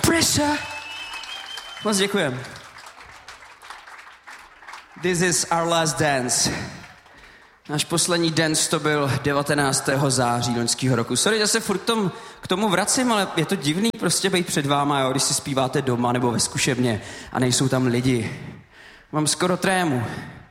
pressure. Moc děkujem. This is our last dance. Náš poslední dance to byl 19. září loňského roku. Sorry, že se furt k tomu vracím, ale je to divný prostě být před váma, jo, když si zpíváte doma nebo ve zkušebně a nejsou tam lidi. Mám skoro trému.